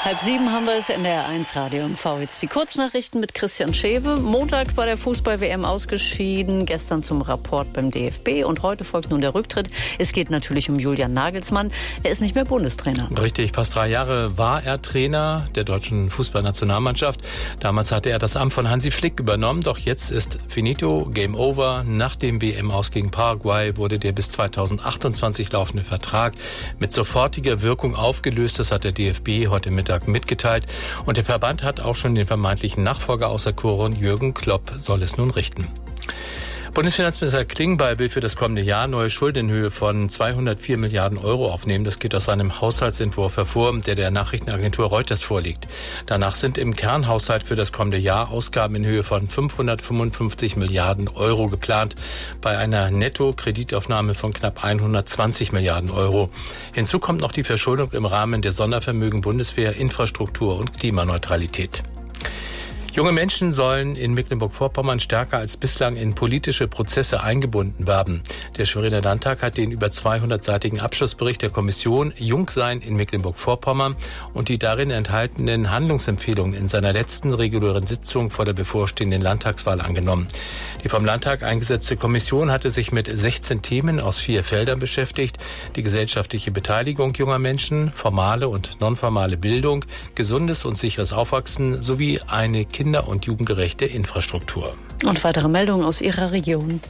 6:30 haben wir es, NDR 1 Radio MV. Jetzt die Kurznachrichten mit Christian Schewe. Montag bei der Fußball-WM ausgeschieden, gestern zum Rapport beim DFB und heute folgt nun der Rücktritt. Es geht natürlich um Julian Nagelsmann. Er ist nicht mehr Bundestrainer. Richtig, fast 3 Jahre war er Trainer der deutschen Fußballnationalmannschaft. Damals hatte er das Amt von Hansi Flick übernommen, doch jetzt ist finito, Game Over. Nach dem WM-Aus gegen Paraguay wurde der bis 2028 laufende Vertrag mit sofortiger Wirkung aufgelöst. Das hat der DFB heute Mittag mitgeteilt. Und der Verband hat auch schon den vermeintlichen Nachfolger auserkoren. Jürgen Klopp soll es nun richten. Bundesfinanzminister Klingbeil will für das kommende Jahr neue Schulden in Höhe von 204 Milliarden Euro aufnehmen. Das geht aus seinem Haushaltsentwurf hervor, der Nachrichtenagentur Reuters vorliegt. Danach sind im Kernhaushalt für das kommende Jahr Ausgaben in Höhe von 555 Milliarden Euro geplant, bei einer Netto-Kreditaufnahme von knapp 120 Milliarden Euro. Hinzu kommt noch die Verschuldung im Rahmen der Sondervermögen Bundeswehr, Infrastruktur und Klimaneutralität. Junge Menschen sollen in Mecklenburg-Vorpommern stärker als bislang in politische Prozesse eingebunden werden. Der Schweriner Landtag hat den über 200-seitigen Abschlussbericht der Kommission Jungsein in Mecklenburg-Vorpommern und die darin enthaltenen Handlungsempfehlungen in seiner letzten regulären Sitzung vor der bevorstehenden Landtagswahl angenommen. Die vom Landtag eingesetzte Kommission hatte sich mit 16 Themen aus 4 Feldern beschäftigt: die gesellschaftliche Beteiligung junger Menschen, formale und nonformale Bildung, gesundes und sicheres Aufwachsen sowie eine kinder- und jugendgerechte Infrastruktur. Und weitere Meldungen aus Ihrer Region.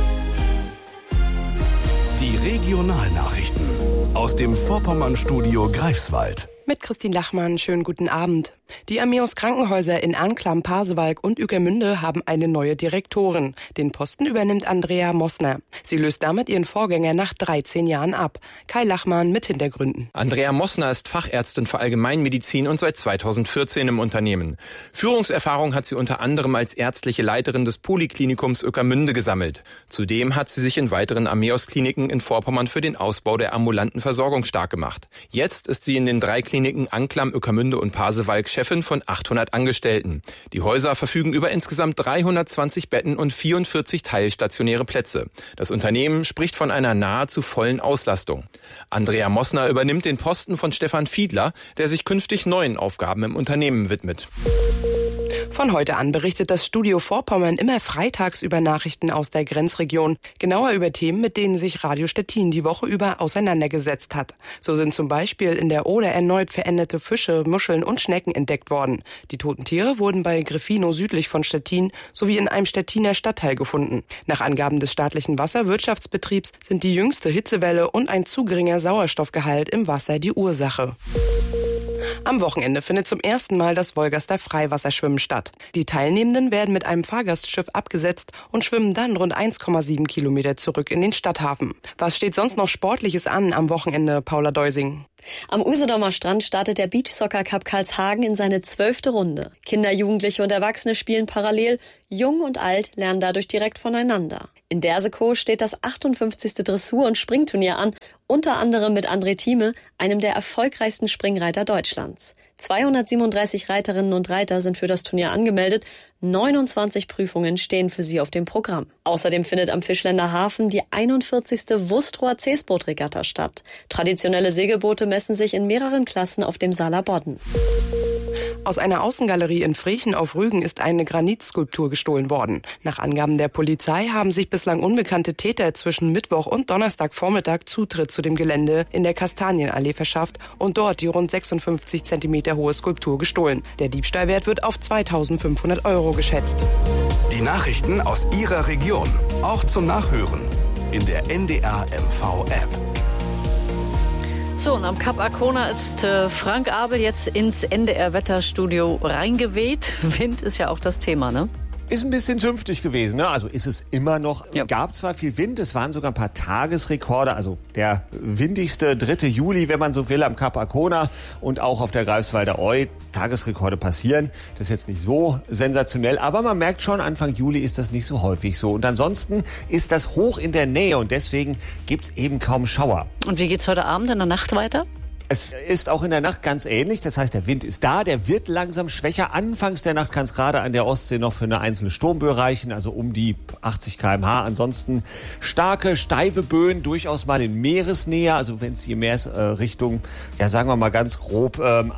Die Regionalnachrichten aus dem Vorpommern-Studio Greifswald. Mit Christine Lachmann, schönen guten Abend. Die Ameos Krankenhäuser in Anklam, Pasewalk und Ueckermünde haben eine neue Direktorin. Den Posten übernimmt Andrea Mossner. Sie löst damit ihren Vorgänger nach 13 Jahren ab. Kai Lachmann mit Hintergründen. Andrea Mossner ist Fachärztin für Allgemeinmedizin und seit 2014 im Unternehmen. Führungserfahrung hat sie unter anderem als ärztliche Leiterin des Poliklinikums Ueckermünde gesammelt. Zudem hat sie sich in weiteren Ameos-Kliniken in Vorpommern für den Ausbau der ambulanten Versorgung stark gemacht. Jetzt ist sie in den 3 Kliniken Anklam, Ueckermünde und Pasewalk Chefin von 800 Angestellten. Die Häuser verfügen über insgesamt 320 Betten und 44 teilstationäre Plätze. Das Unternehmen spricht von einer nahezu vollen Auslastung. Andrea Mossner übernimmt den Posten von Stefan Fiedler, der sich künftig neuen Aufgaben im Unternehmen widmet. Von heute an berichtet das Studio Vorpommern immer freitags über Nachrichten aus der Grenzregion. Genauer über Themen, mit denen sich Radio Stettin die Woche über auseinandergesetzt hat. So sind zum Beispiel in der Oder erneut veränderte Fische, Muscheln und Schnecken entdeckt worden. Die toten Tiere wurden bei Griffino südlich von Stettin sowie in einem Stettiner Stadtteil gefunden. Nach Angaben des staatlichen Wasserwirtschaftsbetriebs sind die jüngste Hitzewelle und ein zu geringer Sauerstoffgehalt im Wasser die Ursache. Am Wochenende findet zum ersten Mal das Wolgaster Freiwasserschwimmen statt. Die Teilnehmenden werden mit einem Fahrgastschiff abgesetzt und schwimmen dann rund 1,7 Kilometer zurück in den Stadthafen. Was steht sonst noch Sportliches an am Wochenende, Paula Deusing? Am Usedomer Strand startet der Beachsoccer Cup Karlshagen in seine 12. Runde. Kinder, Jugendliche und Erwachsene spielen parallel. Jung und alt lernen dadurch direkt voneinander. In Dersekow steht das 58. Dressur- und Springturnier an, unter anderem mit André Thieme, einem der erfolgreichsten Springreiter Deutschlands. 237 Reiterinnen und Reiter sind für das Turnier angemeldet. 29 Prüfungen stehen für sie auf dem Programm. Außerdem findet am Fischländer Hafen die 41. Wustroer Seesbootregatta statt. Traditionelle Segelboote messen sich in mehreren Klassen auf dem Saaler Bodden. Aus einer Außengalerie in Frechen auf Rügen ist eine Granitskulptur gestohlen worden. Nach Angaben der Polizei haben sich bislang unbekannte Täter zwischen Mittwoch und Donnerstagvormittag Zutritt zu dem Gelände in der Kastanienallee verschafft und dort die rund 56 Zentimeter hohe Skulptur gestohlen. Der Diebstahlwert wird auf 2.500 Euro geschätzt. Die Nachrichten aus Ihrer Region, auch zum Nachhören in der NDR MV App. So, und am Kap Arkona ist Frank Abel jetzt ins NDR-Wetterstudio reingeweht. Wind ist ja auch das Thema, ne? Ist ein bisschen zünftig gewesen, ne? Also ist es immer noch. Ja. Gab zwar viel Wind, es waren sogar ein paar Tagesrekorde, also der windigste 3. Juli, wenn man so will, am Kap Arkona und auch auf der Greifswalder Eu. Tagesrekorde passieren. Das ist jetzt nicht so sensationell, aber man merkt schon, Anfang Juli ist das nicht so häufig so. Und ansonsten ist das hoch in der Nähe und deswegen gibt's eben kaum Schauer. Und wie geht's heute Abend in der Nacht weiter? Es ist auch in der Nacht ganz ähnlich. Das heißt, der Wind ist da, der wird langsam schwächer. Anfangs der Nacht kann es gerade an der Ostsee noch für eine einzelne Sturmböe reichen, also um die 80 km/h. Ansonsten starke, steife Böen, durchaus mal in Meeresnähe. Also wenn es hier mehr Richtung, ja sagen wir mal ganz grob,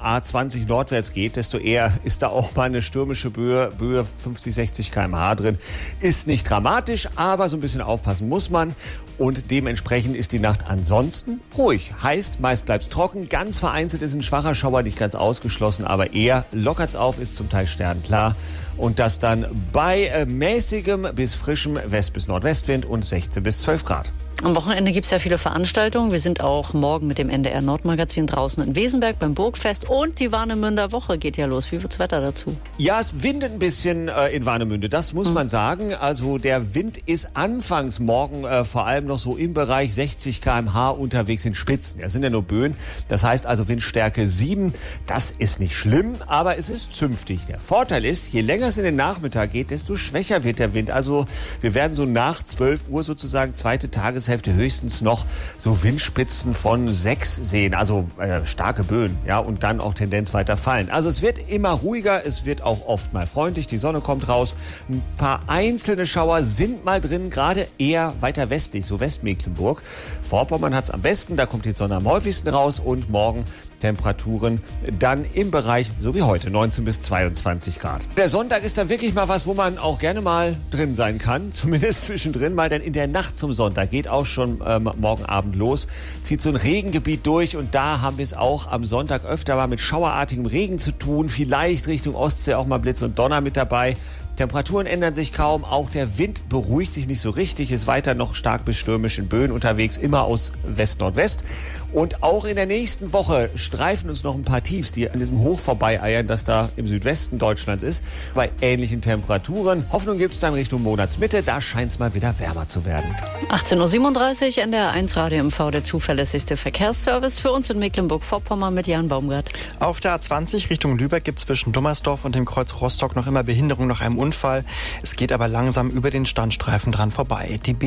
A20 nordwärts geht, desto eher ist da auch mal eine stürmische Böe 50, 60 km/h drin. Ist nicht dramatisch, aber so ein bisschen aufpassen muss man. Und dementsprechend ist die Nacht ansonsten ruhig. Heißt, meist bleibt's trocken. Ganz vereinzelt ist ein schwacher Schauer, nicht ganz ausgeschlossen, aber eher lockert's auf, ist zum Teil sternklar. Und das dann bei mäßigem bis frischem West- bis Nordwestwind und 16 bis 12 Grad. Am Wochenende gibt es ja viele Veranstaltungen. Wir sind auch morgen mit dem NDR Nordmagazin draußen in Wesenberg beim Burgfest. Und die Warnemünder Woche geht ja los. Wie wird's Wetter dazu? Ja, es windet ein bisschen in Warnemünde, das muss man sagen. Also der Wind ist anfangs morgen vor allem noch so im Bereich 60 km/h unterwegs in Spitzen. Das sind ja nur Böen. Das heißt also Windstärke 7. Das ist nicht schlimm, aber es ist zünftig. Der Vorteil ist, je länger es in den Nachmittag geht, desto schwächer wird der Wind. Also wir werden so nach 12 Uhr sozusagen zweite Tageshälfte höchstens noch so Windspitzen von 6 sehen, also starke Böen, ja, und dann auch Tendenz weiter fallen. Also es wird immer ruhiger, es wird auch oft mal freundlich, die Sonne kommt raus, ein paar einzelne Schauer sind mal drin, gerade eher weiter westlich, so Westmecklenburg. Vorpommern hat es am besten, da kommt die Sonne am häufigsten raus und morgen Temperaturen dann im Bereich, so wie heute, 19 bis 22 Grad. Der Sonntag ist dann wirklich mal was, wo man auch gerne mal drin sein kann, zumindest zwischendrin mal, denn in der Nacht zum Sonntag geht auch schon morgen Abend los, zieht so ein Regengebiet durch und da haben wir es auch am Sonntag öfter mal mit schauerartigem Regen zu tun, vielleicht Richtung Ostsee auch mal Blitz und Donner mit dabei. Temperaturen ändern sich kaum, auch der Wind beruhigt sich nicht so richtig, ist weiter noch stark bis stürmisch in Böen unterwegs, immer aus West-Nordwest. Und auch in der nächsten Woche streifen uns noch ein paar Tiefs, die an diesem Hoch vorbeieiern, das da im Südwesten Deutschlands ist, bei ähnlichen Temperaturen. Hoffnung gibt's dann Richtung Monatsmitte, da scheint's mal wieder wärmer zu werden. 18.37 Uhr, NDR 1 Radio MV, der zuverlässigste Verkehrsservice für uns in Mecklenburg-Vorpommern mit Jan Baumgart. Auf der A20 Richtung Lübeck gibt es zwischen Dummersdorf und dem Kreuz Rostock noch immer Behinderung nach einem Unfall. Es geht aber langsam über den Standstreifen dran vorbei. Die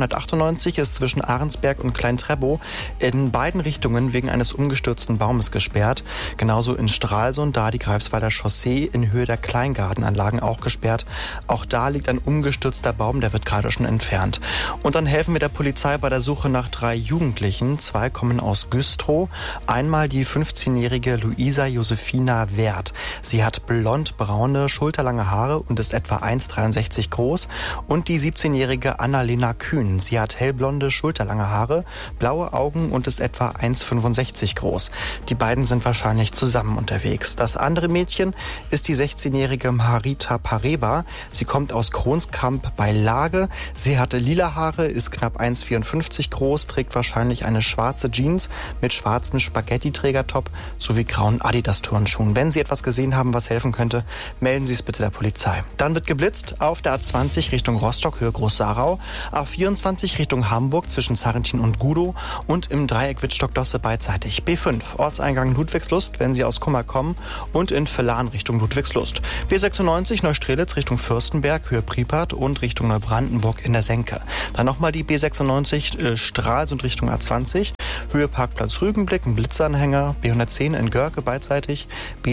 B198 ist zwischen Ahrensberg und Klein-Treppow in beiden Richtungen wegen eines umgestürzten Baumes gesperrt. Genauso in Stralsund, da die Greifswalder Chaussee in Höhe der Kleingartenanlagen auch gesperrt. Auch da liegt ein umgestürzter Baum, der wird gerade schon entfernt. Und dann helfen wir der Polizei bei der Suche nach 3 Jugendlichen. 2 kommen aus Güstrow. Einmal die 15-jährige Luisa Josefina Wert. Sie hat blond-braune, schulterlange Haare und ist etwa 1,63 groß. Und die 17-jährige Annalena Kühn. Sie hat hellblonde, schulterlange Haare, blaue Augen und ist etwa 1,65 groß. Die beiden sind wahrscheinlich zusammen unterwegs. Das andere Mädchen ist die 16-jährige Marita Pareba. Sie kommt aus Kronskamp bei Lage. Sie hatte lila Haare, ist knapp 1,54 groß, trägt wahrscheinlich eine schwarze Jeans mit schwarzem Spaghetti-Trägertop sowie grauen Adidas-Turnschuhen. Wenn Sie etwas gesehen haben, was helfen könnte, melden Sie es bitte der Polizei. Dann wird geblitzt auf der A20 Richtung Rostock, Höhe Groß-Sarau, A24 Richtung Hamburg zwischen Sarrentin und Gudow und im Dreieck Wittstock-Dosse beidseitig. B5 Ortseingang Ludwigslust, wenn Sie aus Kummer kommen, und in Villahn Richtung Ludwigslust. B96 Neustrelitz Richtung Fürstenberg, Höhe Pripart und Richtung Neubrandenburg in der Senke. Dann nochmal die B96 Stralsund Richtung A20, Höhe Parkplatz Rügenblick, ein Blitzanhänger, B110 in Görke beidseitig,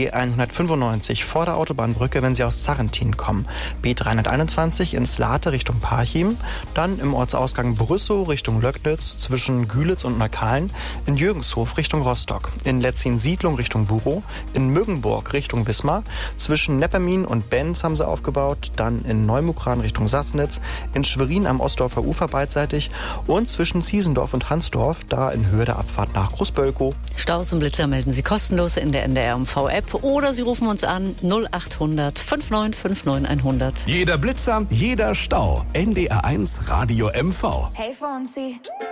B195 vor der Autobahnbrücke, wenn Sie aus Sarrentin kommen, B321 in Slate Richtung Parchim, dann im Ortsausgang Brüssow Richtung Löcknitz zwischen Gülitz und Neukölln, in Jürgenshof Richtung Rostock, in Letzin-Siedlung Richtung Burow, in Mögenburg Richtung Wismar, zwischen Neppermin und Benz haben sie aufgebaut, dann in Neumukran Richtung Sassnitz, in Schwerin am Ostdorfer Ufer beidseitig und zwischen Ziesendorf und Hansdorf, da in Höhe der Abfahrt nach Großbölkow. Staus und Blitzer melden Sie kostenlos in der NDR MV-App oder Sie rufen uns an 0800 5959 100. Jeder Blitzer, jeder Stau. NDR 1 Radio MV. Hey Fonsi.